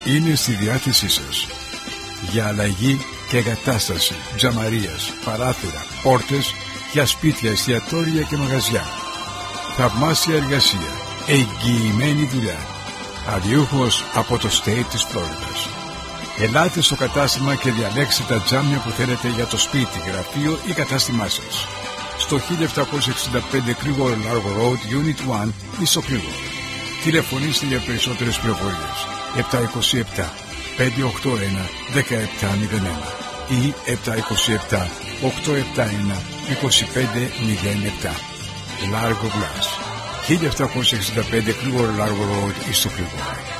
είναι στη διάθεσή σας. Για αλλαγή και εγκατάσταση τζαμαρίας, παράθυρα, πόρτες για σπίτια, εστιατόρια και μαγαζιά. Θαυμάσια εργασία, εγγυημένη δουλειά. Αδιούχος από το state της Φλόριδας. Ελάτε στο κατάστημα και διαλέξτε τα τζάμια που θέλετε για το σπίτι, γραφείο ή κατάστημά σας. Στο 1765 Κρήγορο Largo Road, Unit 1, στο Κρήγορο. Τηλεφωνήστε για περισσότερες πληροφορίες. 727 581 1701 ή 727 871 2507. Largo Glass, 1765 Κρήγορο Largo Road, στο Κρήγορο.